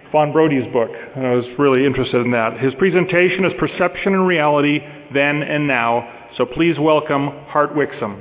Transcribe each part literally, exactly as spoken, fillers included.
Fawn Brody's book. And I was really interested in that. His presentation is Perception and Reality, Then and Now. So please welcome Hart Wixom.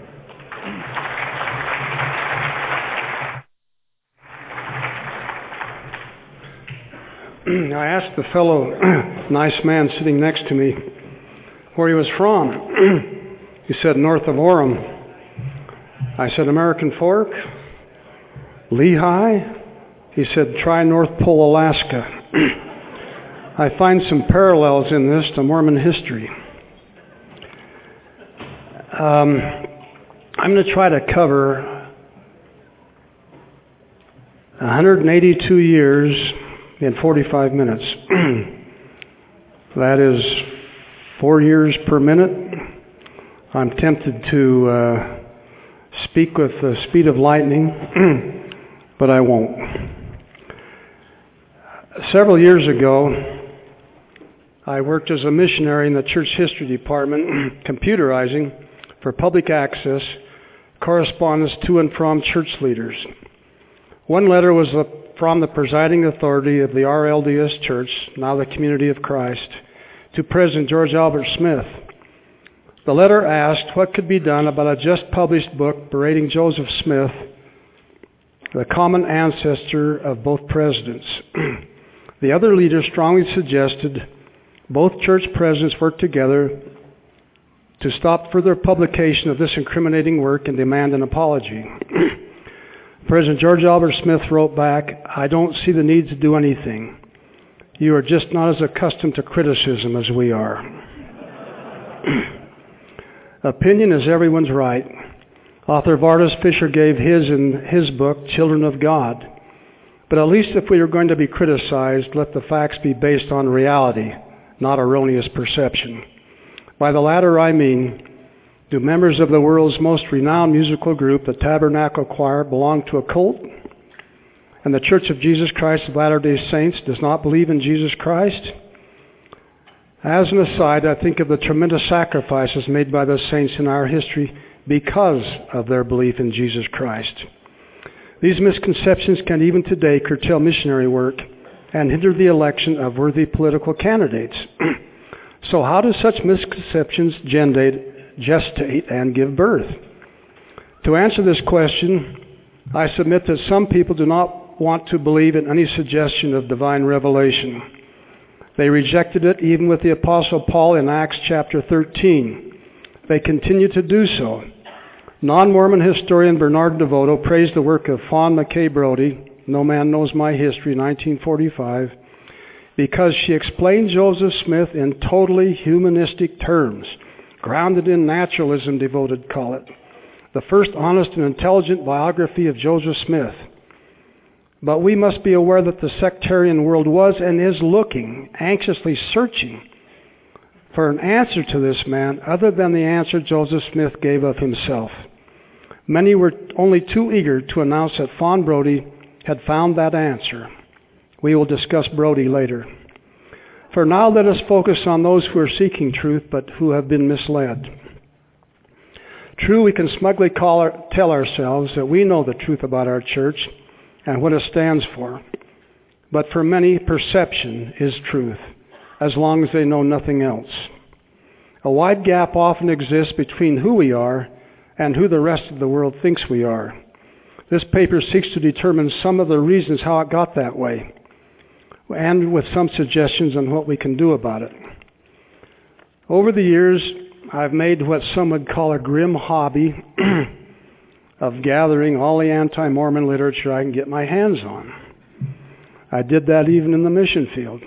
I asked the fellow, nice man sitting next to me, where he was from. He said, north of Orem. I said, American Fork? Lehigh? He said, try North Pole, Alaska. I find some parallels in this to Mormon history. Um, I'm going to try to cover one hundred eighty-two years in forty-five minutes. That is four years per minute. I'm tempted to uh, speak with the speed of lightning, but I won't. Several years ago, I worked as a missionary in the church history department, computerizing for public access correspondence to and from church leaders. One letter was from the presiding authority of the R L D S Church, now the Community of Christ, to President George Albert Smith. The letter asked what could be done about a just published book berating Joseph Smith, the common ancestor of both presidents. The other leaders strongly suggested both church presidents work together to stop further publication of this incriminating work and demand an apology. President George Albert Smith wrote back, I don't see the need to do anything. You are just not as accustomed to criticism as we are. Opinion is everyone's right. Author Vardis Fisher gave his in his book, Children of God. But at least if we are going to be criticized, let the facts be based on reality, not erroneous perception. By the latter I mean, do members of the world's most renowned musical group, the Tabernacle Choir, belong to a cult? And the Church of Jesus Christ of Latter-day Saints does not believe in Jesus Christ? As an aside, I think of the tremendous sacrifices made by the saints in our history because of their belief in Jesus Christ. These misconceptions can even today curtail missionary work and hinder the election of worthy political candidates. So how do such misconceptions gestate, gestate and give birth? To answer this question, I submit that some people do not want to believe in any suggestion of divine revelation. They rejected it even with the Apostle Paul in Acts chapter thirteen. They continue to do so. Non-Mormon historian Bernard DeVoto praised the work of Fawn McKay Brody, No Man Knows My History, nineteen forty-five, because she explained Joseph Smith in totally humanistic terms, grounded in naturalism, DeVoto call it. The first honest and intelligent biography of Joseph Smith. But we must be aware that the sectarian world was and is looking, anxiously searching for an answer to this man other than the answer Joseph Smith gave of himself. Many were only too eager to announce that Fawn Brody had found that answer. We will discuss Brody later. For now, let us focus on those who are seeking truth but who have been misled. True, we can smugly call our, tell ourselves that we know the truth about our church and what it stands for. But for many, perception is truth, as long as they know nothing else. A wide gap often exists between who we are and who the rest of the world thinks we are. This paper seeks to determine some of the reasons how it got that way, and with some suggestions on what we can do about it. Over the years, I've made what some would call a grim hobby of gathering all the anti-Mormon literature I can get my hands on. I did that even in the mission field.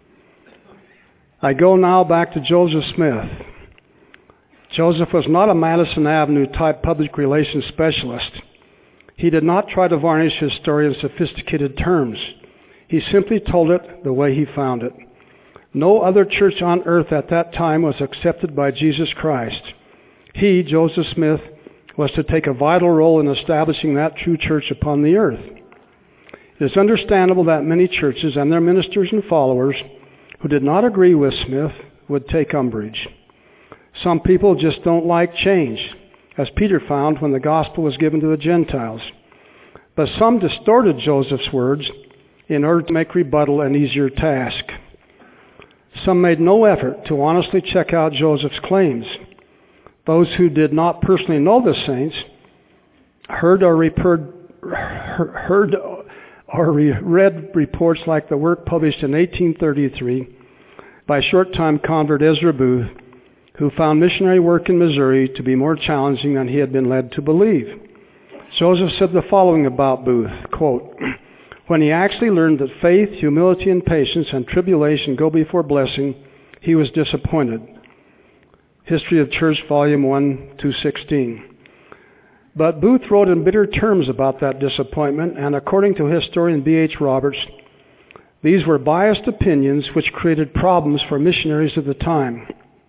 I go now back to Joseph Smith. Joseph was not a Madison Avenue type public relations specialist. He did not try to varnish his story in sophisticated terms. He simply told it the way he found it. No other church on earth at that time was accepted by Jesus Christ. He, Joseph Smith, was to take a vital role in establishing that true church upon the earth. It is understandable that many churches and their ministers and followers who did not agree with Smith would take umbrage. Some people just don't like change, as Peter found when the gospel was given to the Gentiles. But some distorted Joseph's words in order to make rebuttal an easier task. Some made no effort to honestly check out Joseph's claims. Those who did not personally know the saints heard or, repered, heard or read reports like the work published in eighteen thirty-three by short-time convert Ezra Booth, who found missionary work in Missouri to be more challenging than he had been led to believe. Joseph said the following about Booth, quote, "When he actually learned that faith, humility, and patience and tribulation go before blessing, he was disappointed." History of Church, Volume one, two sixteen. But Booth wrote in bitter terms about that disappointment, and according to historian B H Roberts, these were biased opinions which created problems for missionaries of the time.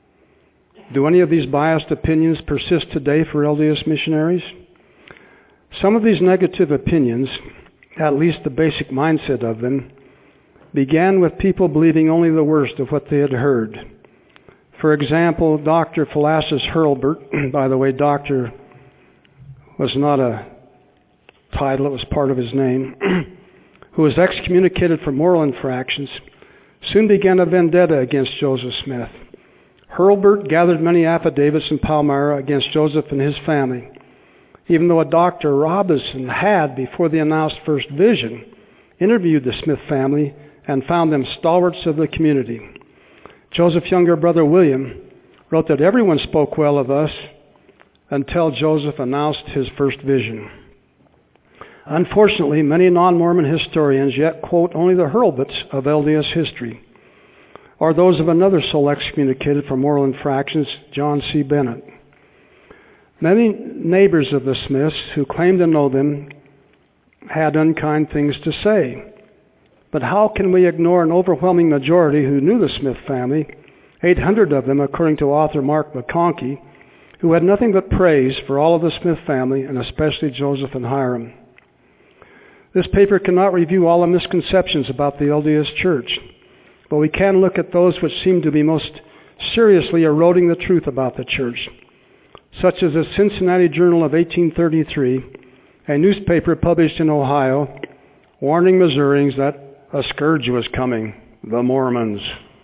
Do any of these biased opinions persist today for L D S missionaries? Some of these negative opinions, at least the basic mindset of them, began with people believing only the worst of what they had heard. For example, Doctor Philastus Hurlburt, by the way, doctor was not a title, it was part of his name, who was excommunicated for moral infractions, soon began a vendetta against Joseph Smith. Hurlburt gathered many affidavits in Palmyra against Joseph and his family, even though a Doctor Robinson had, before the announced first vision, interviewed the Smith family and found them stalwarts of the community. Joseph's younger brother William wrote that everyone spoke well of us until Joseph announced his first vision. Unfortunately, many non-Mormon historians yet quote only the Hurlburts of L D S history, or those of another soul excommunicated for moral infractions, John C. Bennett. Many neighbors of the Smiths who claimed to know them had unkind things to say. But how can we ignore an overwhelming majority who knew the Smith family, eight hundred of them according to author Mark McConkie, who had nothing but praise for all of the Smith family, and especially Joseph and Hiram. This paper cannot review all the misconceptions about the L D S Church, but we can look at those which seem to be most seriously eroding the truth about the Church, such as the Cincinnati Journal of eighteen thirty-three, a newspaper published in Ohio, warning Missourians that a scourge was coming, the Mormons.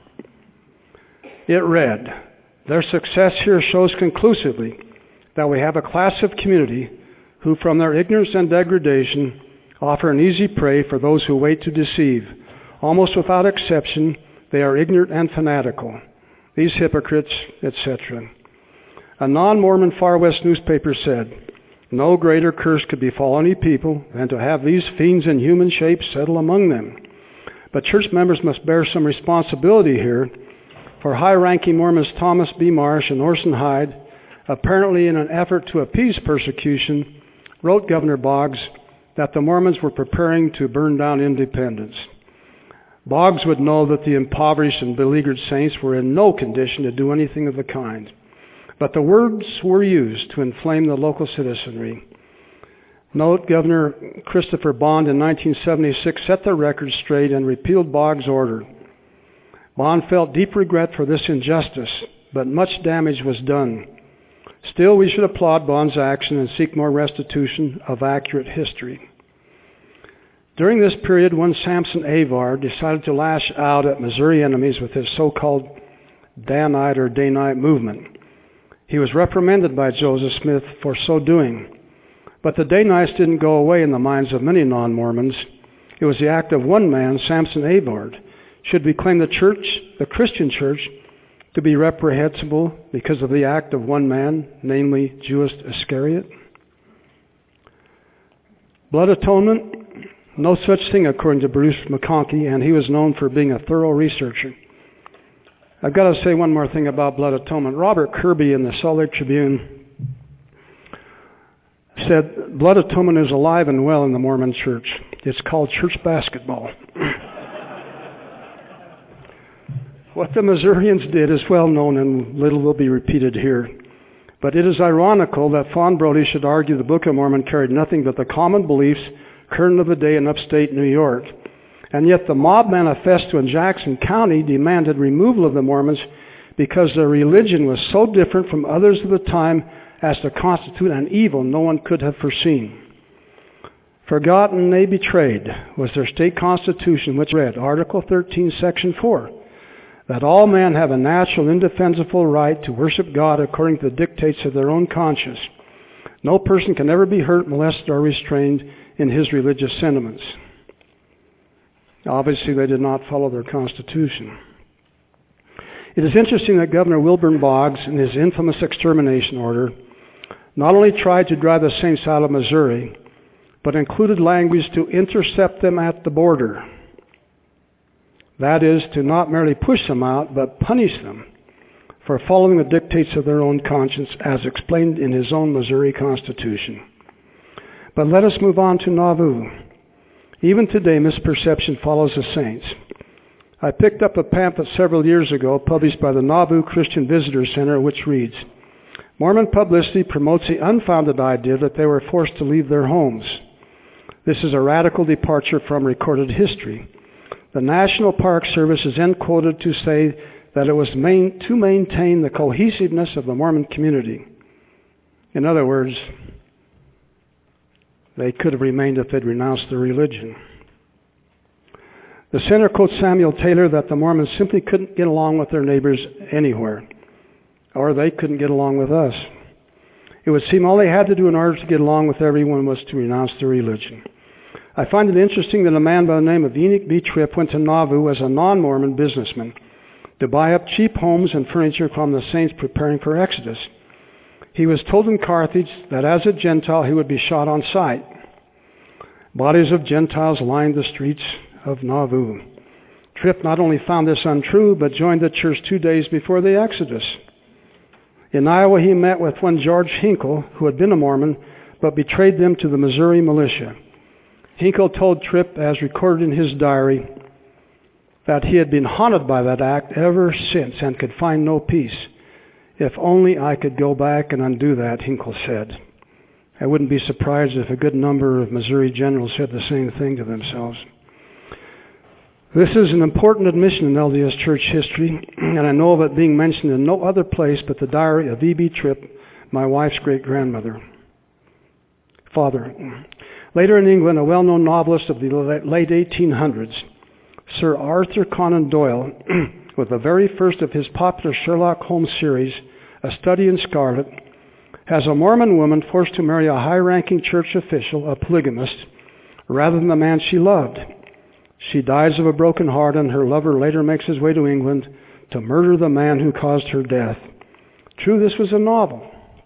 It read, "Their success here shows conclusively that we have a class of community who, from their ignorance and degradation, offer an easy prey for those who wait to deceive. Almost without exception, they are ignorant and fanatical. These hypocrites," et cetera. A non-Mormon Far West newspaper said, "No greater curse could befall any people than to have these fiends in human shape settle among them. But church members must bear some responsibility here, for high-ranking Mormons Thomas B. Marsh and Orson Hyde, apparently in an effort to appease persecution, wrote Governor Boggs that the Mormons were preparing to burn down independence. Boggs would know that the impoverished and beleaguered saints were in no condition to do anything of the kind. But the words were used to inflame the local citizenry. Note, Governor Christopher Bond in nineteen seventy-six set the record straight and repealed Boggs' order. Bond felt deep regret for this injustice, but much damage was done. Still, we should applaud Bond's action and seek more restitution of accurate history. During this period, one Samson Avar decided to lash out at Missouri enemies with his so-called Danite or Danite movement. He was reprimanded by Joseph Smith for so doing. But the Danites didn't go away in the minds of many non-Mormons. It was the act of one man, Samson Avar. Should we claim the church, the Christian church, to be reprehensible because of the act of one man, namely Judas Iscariot? Blood atonement? No such thing according to Bruce McConkie, and he was known for being a thorough researcher. I've got to say one more thing about blood atonement. Robert Kirby in the Salt Lake Tribune said, blood atonement is alive and well in the Mormon church. It's called church basketball. What the Missourians did is well known and little will be repeated here. But it is ironical that Fawn Brodie should argue the Book of Mormon carried nothing but the common beliefs current of the day in upstate New York. And yet the mob manifesto in Jackson County demanded removal of the Mormons because their religion was so different from others of the time as to constitute an evil no one could have foreseen. Forgotten, nay betrayed, was their state constitution, which read, Article thirteen, Section four, that all men have a natural, indefensible right to worship God according to the dictates of their own conscience. No person can ever be hurt, molested, or restrained in his religious sentiments. Obviously, they did not follow their constitution. It is interesting that Governor Wilburn Boggs, in his infamous extermination order, not only tried to drive the Saints out of Missouri, but included language to intercept them at the border. That is, to not merely push them out, but punish them for following the dictates of their own conscience, as explained in his own Missouri Constitution. But let us move on to Nauvoo. Even today, misperception follows the Saints. I picked up a pamphlet several years ago published by the Nauvoo Christian Visitor Center, which reads, Mormon publicity promotes the unfounded idea that they were forced to leave their homes. This is a radical departure from recorded history. The National Park Service is then quoted to say that it was main, to maintain the cohesiveness of the Mormon community. In other words, they could have remained if they'd renounced their religion. The center quotes Samuel Taylor that the Mormons simply couldn't get along with their neighbors anywhere, or they couldn't get along with us. It would seem all they had to do in order to get along with everyone was to renounce their religion. I find it interesting that a man by the name of Enoch B. Tripp went to Nauvoo as a non-Mormon businessman to buy up cheap homes and furniture from the saints preparing for Exodus. He was told in Carthage that as a Gentile he would be shot on sight. Bodies of Gentiles lined the streets of Nauvoo. Tripp not only found this untrue, but joined the church two days before the Exodus. In Iowa, he met with one George Hinkle, who had been a Mormon, but betrayed them to the Missouri militia. Hinkle told Tripp, as recorded in his diary, that he had been haunted by that act ever since and could find no peace. If only I could go back and undo that, Hinkle said. I wouldn't be surprised if a good number of Missouri generals said the same thing to themselves. This is an important admission in L D S church history, and I know of it being mentioned in no other place but the diary of E B Tripp, my wife's great-grandmother. Father. Later in England, a well-known novelist of the late eighteen hundreds, Sir Arthur Conan Doyle, with the very first of his popular Sherlock Holmes series, A Study in Scarlet, has a Mormon woman forced to marry a high-ranking church official, a polygamist, rather than the man she loved. She dies of a broken heart, and her lover later makes his way to England to murder the man who caused her death. True, this was a novel.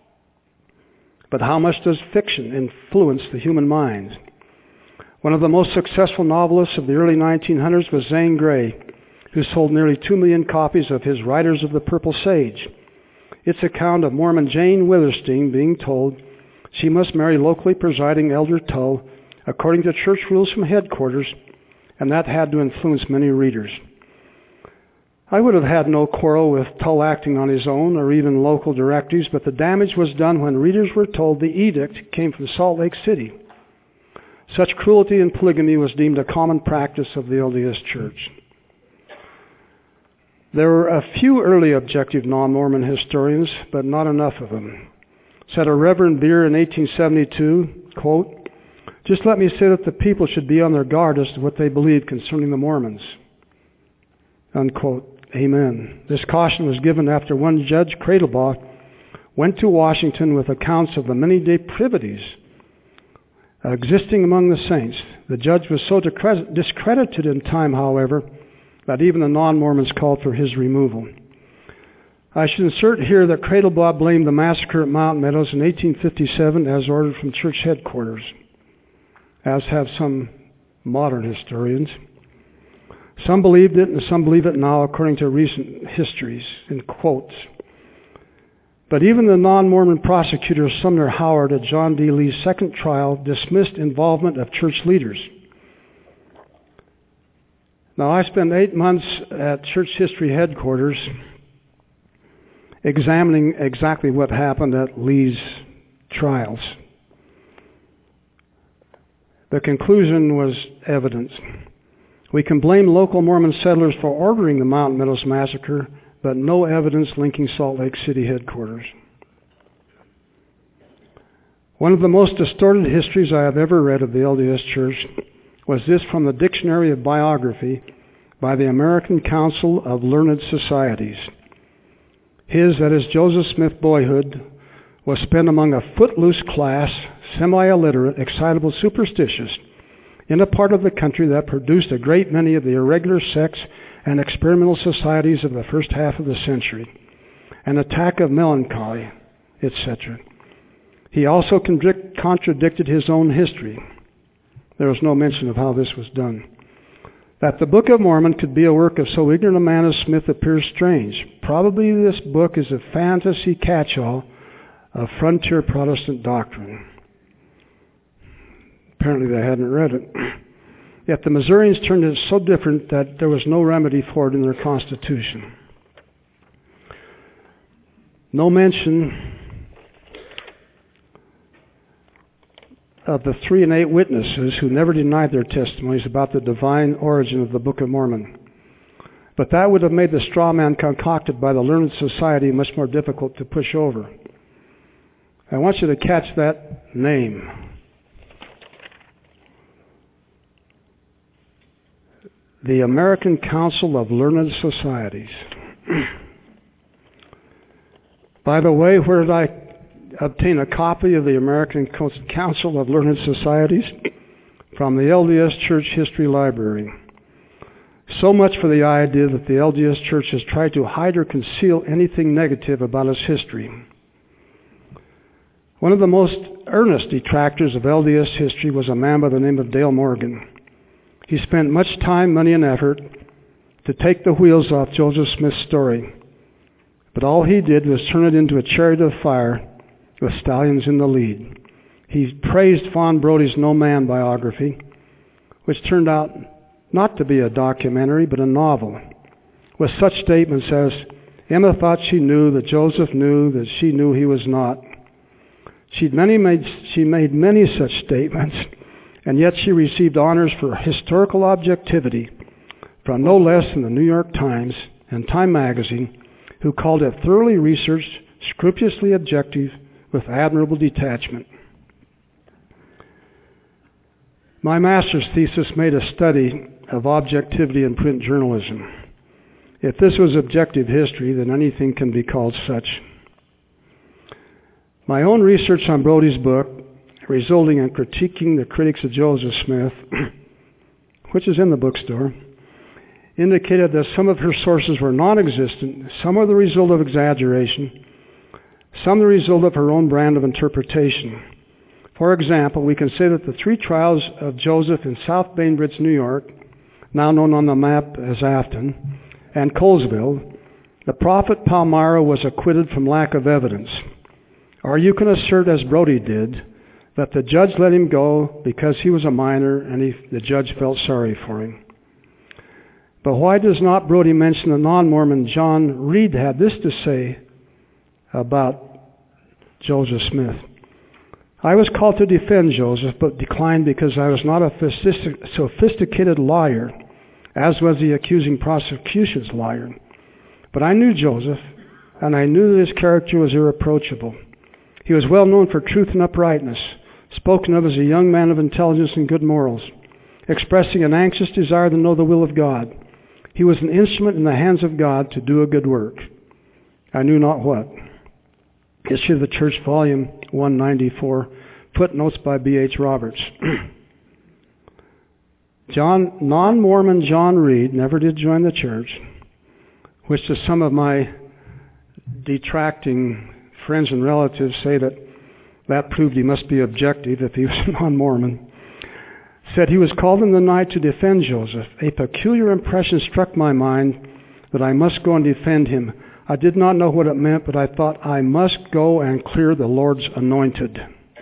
But how much does fiction influence the human mind? One of the most successful novelists of the early nineteen hundreds was Zane Grey, who sold nearly two million copies of his Riders of the Purple Sage. Its account of Mormon Jane Withersteen being told she must marry locally presiding Elder Tull according to church rules from headquarters, and that had to influence many readers. I would have had no quarrel with Tull acting on his own or even local directives, but the damage was done when readers were told the edict came from Salt Lake City. Such cruelty and polygamy was deemed a common practice of the L D S Church. There were a few early objective non-Mormon historians, but not enough of them. Said a Reverend Beer in eighteen seventy-two, quote, "Just let me say that the people should be on their guard as to what they believe concerning the Mormons." Unquote. Amen. This caution was given after one Judge Cradlebaugh went to Washington with accounts of the many depravities existing among the saints. The judge was so discredited in time, however, that even the non-Mormons called for his removal. I should insert here that Cradlebaugh blamed the massacre at Mount Meadows in eighteen fifty-seven as ordered from church headquarters, as have some modern historians. Some believed it and some believe it now according to recent histories, in quotes. But even the non-Mormon prosecutor Sumner Howard at John D. Lee's second trial dismissed involvement of church leaders. Now, I spent eight months at church history headquarters examining exactly what happened at Lee's trials. The conclusion was evident. We can blame local Mormon settlers for ordering the Mountain Meadows massacre, but no evidence linking Salt Lake City headquarters. One of the most distorted histories I have ever read of the L D S Church was this from the Dictionary of Biography by the American Council of Learned Societies. His, that is Joseph Smith, boyhood was spent among a footloose class, semi-illiterate, excitable, superstitious, in a part of the country that produced a great many of the irregular sects and experimental societies of the first half of the century, an attack of melancholy, et cetera. He also contradicted his own history. There was no mention of how this was done. That the Book of Mormon could be a work of so ignorant a man as Smith appears strange. Probably this book is a fantasy catch-all of frontier Protestant doctrine. Apparently they hadn't read it. Yet the Missourians turned it so different that there was no remedy for it in their Constitution. No mention of the three and eight witnesses who never denied their testimonies about the divine origin of the Book of Mormon. But that would have made the straw man concocted by the Learned Society much more difficult to push over. I want you to catch that name. The American Council of Learned Societies. By the way, where did I obtain a copy of the American Council of Learned Societies? From the L D S Church History Library. So much for the idea that the L D S Church has tried to hide or conceal anything negative about its history. One of the most earnest detractors of L D S history was a man by the name of Dale Morgan. He spent much time, money, and effort to take the wheels off Joseph Smith's story. But all he did was turn it into a chariot of fire with stallions in the lead. He praised Fawn Brody's No Man biography, which turned out not to be a documentary, but a novel, with such statements as, Emma thought she knew that Joseph knew that she knew he was not. She'd many made, she made many such statements, and yet she received honors for historical objectivity from no less than the New York Times and Time Magazine, who called it thoroughly researched, scrupulously objective, with admirable detachment. My master's thesis made a study of objectivity in print journalism. If this was objective history, then anything can be called such. My own research on Brody's book, resulting in critiquing the critics of Joseph Smith, which is in the bookstore, indicated that some of her sources were non-existent, some are the result of exaggeration, some the result of her own brand of interpretation. For example, we can say that the three trials of Joseph in South Bainbridge, New York, now known on the map as Afton, and Colesville, the prophet Palmyra was acquitted from lack of evidence. Or you can assert, as Brody did, that the judge let him go because he was a minor and he, the judge felt sorry for him. But why does not Brody mention the non-Mormon John Reed had this to say about Joseph Smith? I was called to defend Joseph, but declined because I was not a sophisticated liar, as was the accusing prosecution's liar. But I knew Joseph, and I knew that his character was irreproachable. He was well known for truth and uprightness, spoken of as a young man of intelligence and good morals, expressing an anxious desire to know the will of God. He was an instrument in the hands of God to do a good work. I knew not what. History of the Church, Volume one ninety-four, footnotes by B H Roberts. John, non-Mormon John Reed never did join the church, which to some of my detracting friends and relatives say that that proved he must be objective if he was non-Mormon, said he was called in the night to defend Joseph. A peculiar impression struck my mind that I must go and defend him. I did not know what it meant, but I thought I must go and clear the Lord's anointed.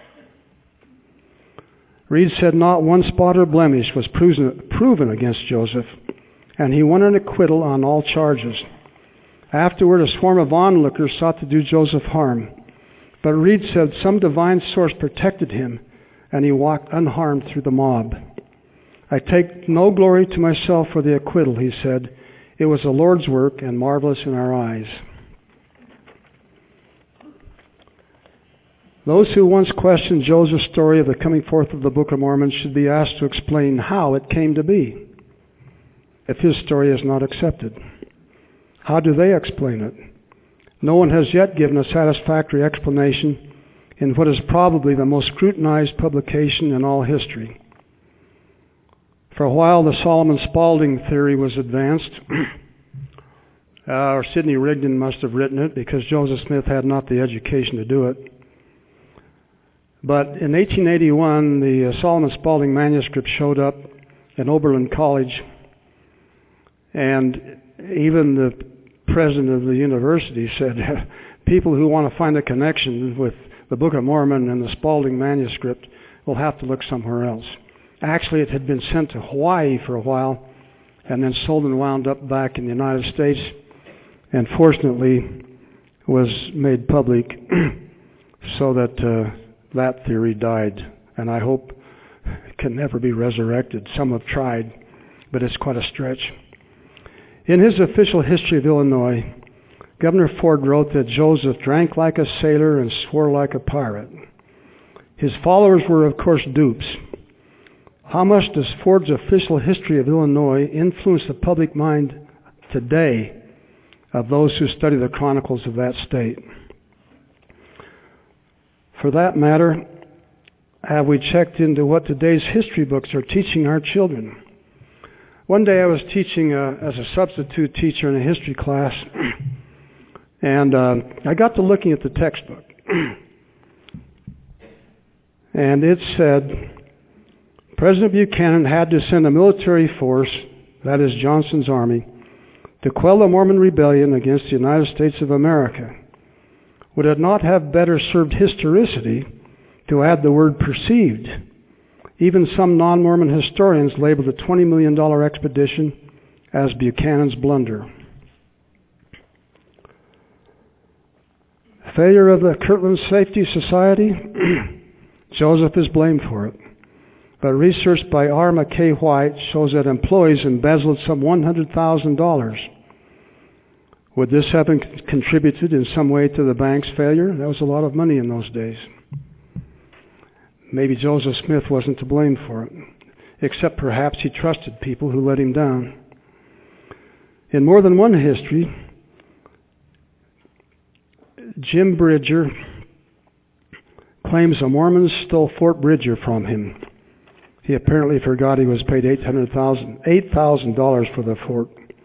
Reed said not one spot or blemish was proven, proven against Joseph, and he won an acquittal on all charges. Afterward, a swarm of onlookers sought to do Joseph harm, but Reed said some divine source protected him, and he walked unharmed through the mob. I take no glory to myself for the acquittal, he said. It was the Lord's work and marvelous in our eyes. Those who once questioned Joseph's story of the coming forth of the Book of Mormon should be asked to explain how it came to be, if his story is not accepted. How do they explain it? No one has yet given a satisfactory explanation in what is probably the most scrutinized publication in all history. For a while, the Solomon Spaulding theory was advanced. uh, or Sidney Rigdon must have written it because Joseph Smith had not the education to do it. But in eighteen eighty-one, the uh, Solomon Spaulding manuscript showed up in Oberlin College, and even the president of the university said, people who want to find a connection with the Book of Mormon and the Spaulding manuscript will have to look somewhere else. Actually, it had been sent to Hawaii for a while and then sold and wound up back in the United States, and fortunately was made public so that uh, that theory died, and I hope it can never be resurrected. Some have tried, but it's quite a stretch. In his official history of Illinois, Governor Ford wrote that Joseph drank like a sailor and swore like a pirate. His followers were, of course, dupes. How much does Ford's official history of Illinois influence the public mind today of those who study the chronicles of that state? For that matter, have we checked into what today's history books are teaching our children? One day I was teaching uh, as a substitute teacher in a history class, and uh, I got to looking at the textbook. And it said, President Buchanan had to send a military force, that is Johnson's army, to quell the Mormon rebellion against the United States of America. Would it not have better served historicity to add the word perceived? Even some non-Mormon historians labeled the twenty million dollars expedition as Buchanan's blunder. Failure of the Kirtland Safety Society? Joseph is blamed for it. But research by R. McKay White shows that employees embezzled some one hundred thousand dollars. Would this have contributed in some way to the bank's failure? That was a lot of money in those days. Maybe Joseph Smith wasn't to blame for it, except perhaps he trusted people who let him down. In more than one history, Jim Bridger claims the Mormons stole Fort Bridger from him. He apparently forgot he was paid eight hundred thousand dollars, eight thousand dollars for the fort.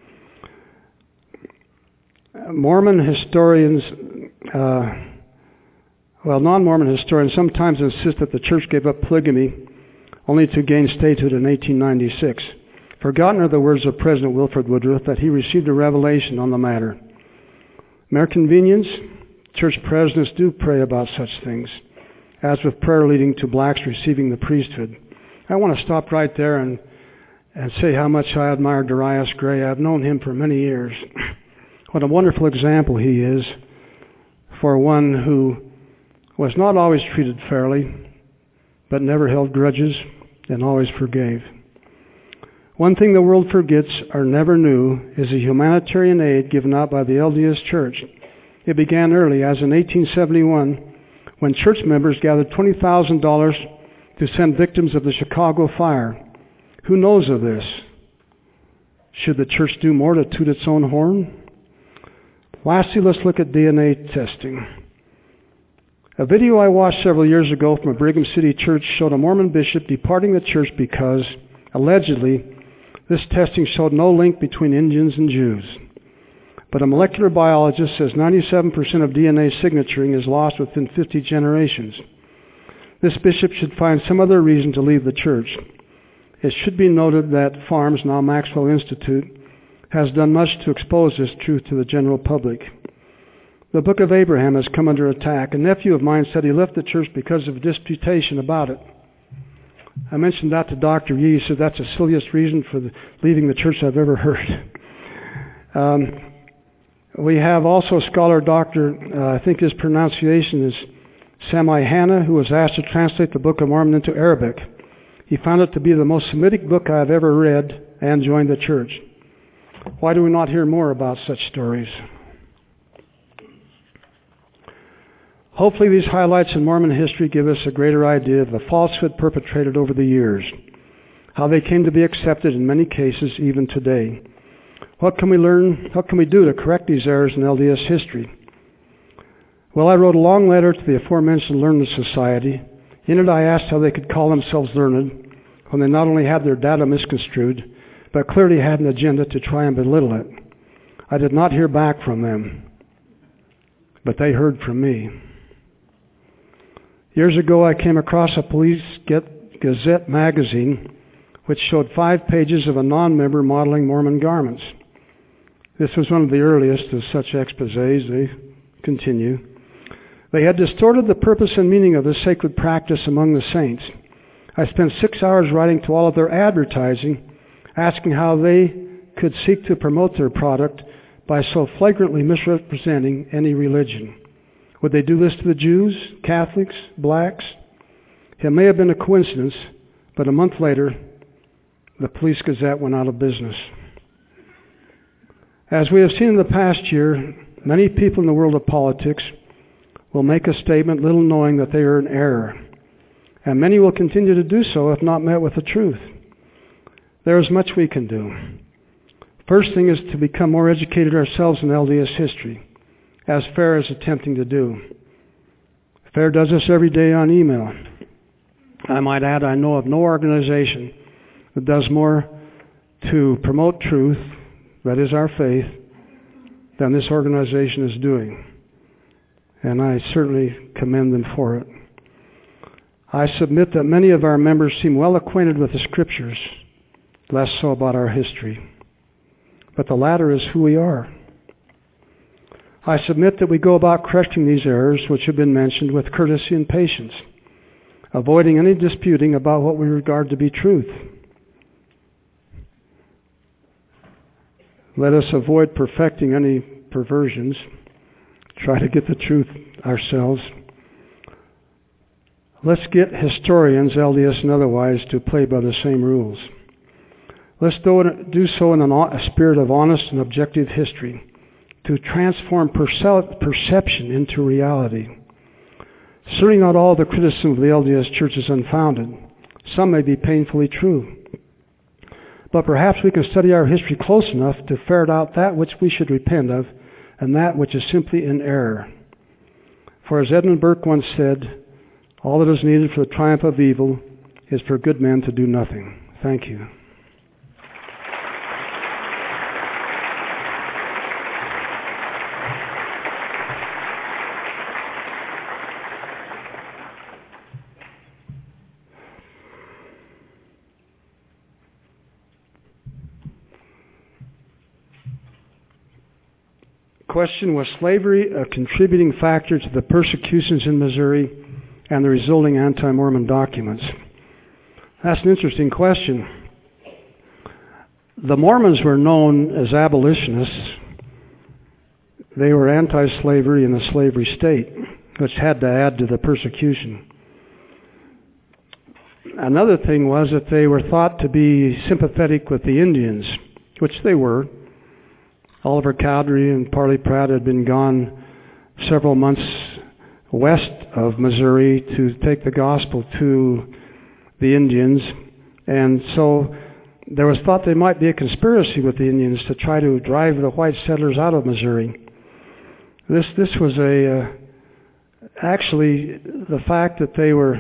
Mormon historians, uh, well, non-Mormon historians sometimes insist that the church gave up polygamy only to gain statehood in eighteen ninety-six. Forgotten are the words of President Wilford Woodruff that he received a revelation on the matter. Mere convenience, church presidents do pray about such things, as with prayer leading to blacks receiving the priesthood. I want to stop right there and, and say how much I admire Darius Gray. I've known him for many years. What a wonderful example he is for one who was not always treated fairly, but never held grudges and always forgave. One thing the world forgets or never knew is the humanitarian aid given out by the L D S Church. It began early, as in eighteen seventy-one, when church members gathered twenty thousand dollars to send victims of the Chicago fire. Who knows of this? Should the church do more to toot its own horn? Lastly, let's look at D N A testing. A video I watched several years ago from a Brigham City church showed a Mormon bishop departing the church because, allegedly, this testing showed no link between Indians and Jews. But a molecular biologist says ninety-seven percent of D N A signaturing is lost within fifty generations. This bishop should find some other reason to leave the church. It should be noted that FARMS, now Maxwell Institute, has done much to expose this truth to the general public. The Book of Abraham has come under attack. A nephew of mine said he left the church because of a disputation about it. I mentioned that to Doctor Yee. He said that's the silliest reason for the, leaving the church I've ever heard. um, we have also scholar Doctor, uh, I think his pronunciation is Sami Hanna, who was asked to translate the Book of Mormon into Arabic. He found it to be the most Semitic book I have ever read and joined the church. Why do we not hear more about such stories? Hopefully these highlights in Mormon history give us a greater idea of the falsehood perpetrated over the years, how they came to be accepted in many cases even today. What can we learn, what can we do to correct these errors in L D S history? Well, I wrote a long letter to the aforementioned Learned Society. In it I asked how they could call themselves learned when they not only had their data misconstrued, but clearly had an agenda to try and belittle it. I did not hear back from them, but they heard from me. Years ago I came across a Police Gazette magazine which showed five pages of a non-member modeling Mormon garments. This was one of the earliest of such exposés. They continue. They had distorted the purpose and meaning of this sacred practice among the saints. I spent six hours writing to all of their advertising, asking how they could seek to promote their product by so flagrantly misrepresenting any religion. Would they do this to the Jews, Catholics, blacks? It may have been a coincidence, but a month later, the Police Gazette went out of business. As we have seen in the past year, many people in the world of politics will make a statement little knowing that they are in error, and many will continue to do so if not met with the truth. There is much we can do. First thing is to become more educated ourselves in L D S history, as FAIR is attempting to do. FAIR does this every day on email. I might add, I know of no organization that does more to promote truth, that is our faith, than this organization is doing. And I certainly commend them for it. I submit that many of our members seem well acquainted with the Scriptures, less so about our history. But the latter is who we are. I submit that we go about correcting these errors, which have been mentioned, with courtesy and patience, avoiding any disputing about what we regard to be truth. Let us avoid perfecting any perversions. Try to get the truth ourselves. Let's get historians, L D S and otherwise, to play by the same rules. Let's do so in a spirit of honest and objective history, to transform perception into reality. Certainly not all the criticism of the L D S Church is unfounded. Some may be painfully true. But perhaps we can study our history close enough to ferret out that which we should repent of and that which is simply in error. For as Edmund Burke once said, all that is needed for the triumph of evil is for good men to do nothing. Thank you. Question: was slavery a contributing factor to the persecutions in Missouri and the resulting anti-Mormon documents? That's an interesting question. The Mormons were known as abolitionists. They were anti-slavery in a slavery state, which had to add to the persecution. Another thing was that they were thought to be sympathetic with the Indians, which they were. Oliver Cowdery and Parley Pratt had been gone several months west of Missouri to take the gospel to the Indians, and so there was thought there might be a conspiracy with the Indians to try to drive the white settlers out of Missouri. This this was a uh, actually the fact that they were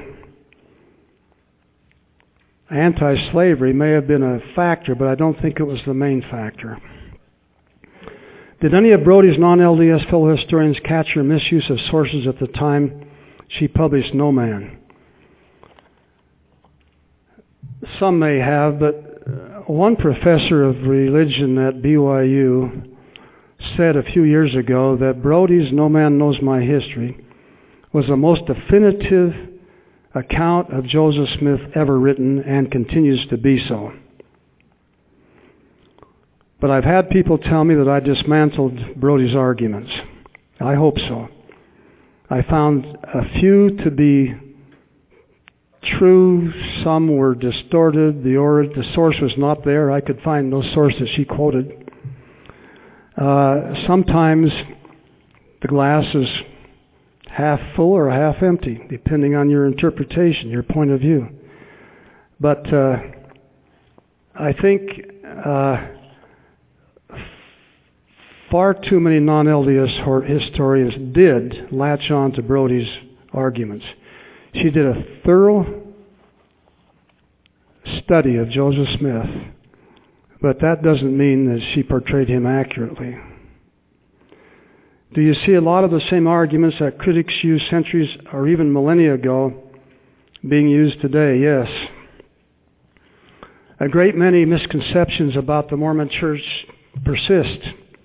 anti-slavery may have been a factor, but I don't think it was the main factor. Did any of Brody's non-L D S fellow historians catch her misuse of sources at the time she published No Man? Some may have, but one professor of religion at B Y U said a few years ago that Brody's No Man Knows My History was the most definitive account of Joseph Smith ever written and continues to be so. But I've had people tell me that I dismantled Brody's arguments. I hope so. I found a few to be true. Some were distorted. The, or, the source was not there. I could find no source that she quoted. Uh, sometimes the glass is half full or half empty, depending on your interpretation, your point of view. But uh, I think uh, far too many non-L D S historians did latch on to Brodie's arguments. She did a thorough study of Joseph Smith, but that doesn't mean that she portrayed him accurately. Do you see a lot of the same arguments that critics used centuries or even millennia ago being used today? Yes. A great many misconceptions about the Mormon Church persist.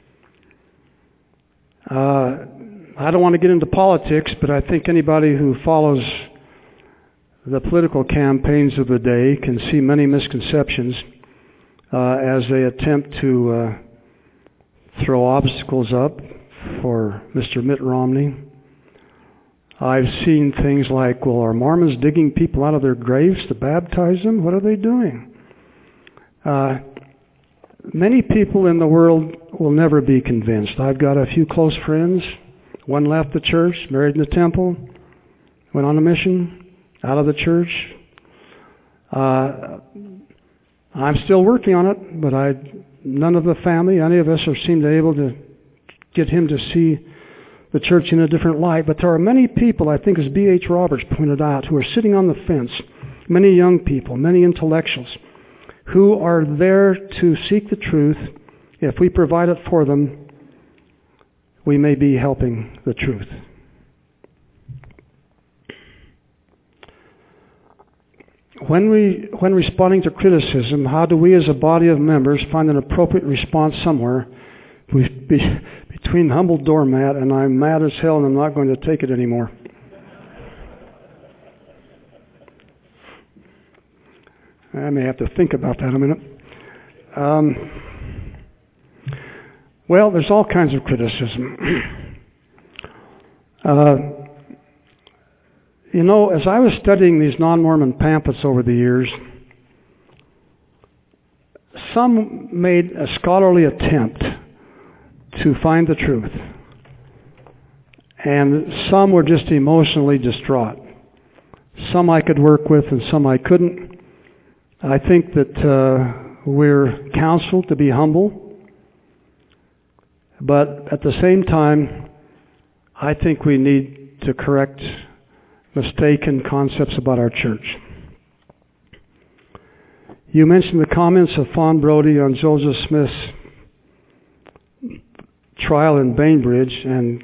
Uh, I don't want to get into politics, but I think anybody who follows the political campaigns of the day can see many misconceptions uh, as they attempt to uh, throw obstacles up for Mister Mitt Romney. I've seen things like, well, are Mormons digging people out of their graves to baptize them? What are they doing? Uh, many people in the world will never be convinced. I've got a few close friends. One left the church, married in the temple, went on a mission, out of the church. Uh, I'm still working on it, but I, none of the family, any of us, have seemed able to get him to see the church in a different light. But there are many people, I think as B H Roberts pointed out, who are sitting on the fence, many young people, many intellectuals, who are there to seek the truth. If we provide it for them, we may be helping the truth. When we, when responding to criticism, how do we as a body of members find an appropriate response somewhere we, be, between humble doormat and I'm mad as hell and I'm not going to take it anymore? I may have to think about that a minute. Um, well, there's all kinds of criticism. uh, You know, as I was studying these non-Mormon pamphlets over the years, some made a scholarly attempt to find the truth, and some were just emotionally distraught. Some I could work with and some I couldn't. I think that uh, we're counseled to be humble, but at the same time, I think we need to correct mistaken concepts about our church. You mentioned the comments of Fawn Brodie on Joseph Smith's trial in Bainbridge, and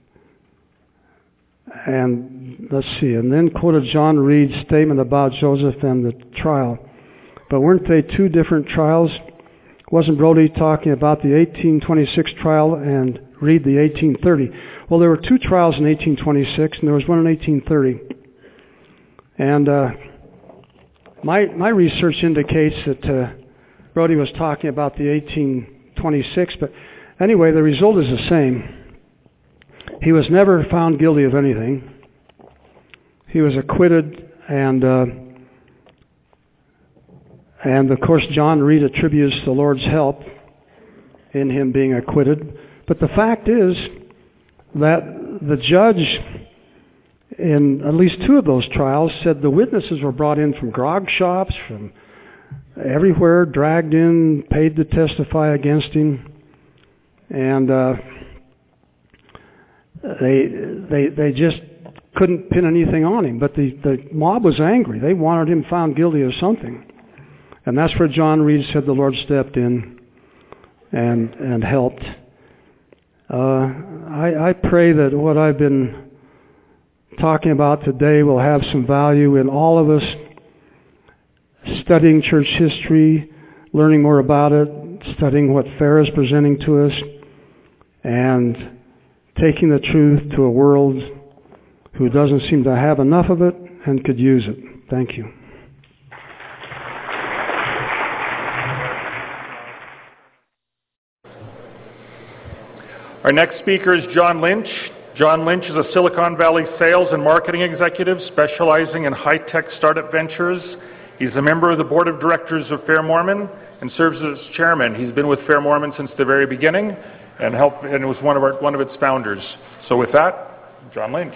and let's see, and then quoted John Reed's statement about Joseph and the trial. But weren't they two different trials? Wasn't Brodie talking about the eighteen twenty-six trial and Reed the eighteen thirty? Well, there were two trials in eighteen twenty-six, and there was one in eighteen thirty. And uh, my my research indicates that uh, Brodie was talking about the eighteen twenty-six, but anyway, the result is the same. He was never found guilty of anything. He was acquitted, and uh, and of course John Reed attributes the Lord's help in him being acquitted. But the fact is that the judge in at least two of those trials said the witnesses were brought in from grog shops, from everywhere, dragged in, paid to testify against him, and uh, they they they just couldn't pin anything on him. But the, the mob was angry. They wanted him found guilty of something. And that's where John Reed said the Lord stepped in and and helped. Uh, I, I pray that what I've been talking about today will have some value in all of us studying church history, learning more about it, studying what Farah is presenting to us, and taking the truth to a world who doesn't seem to have enough of it and could use it. Thank you. Our next speaker is John Lynch. John Lynch is a Silicon Valley sales and marketing executive specializing in high-tech startup ventures. He's a member of the board of directors of Fair Mormon and serves as chairman. He's been with Fair Mormon since the very beginning and helped and was one of our, one of its founders. So with that, John Lynch.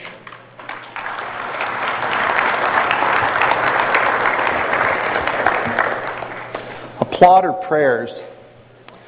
Applaud or prayers?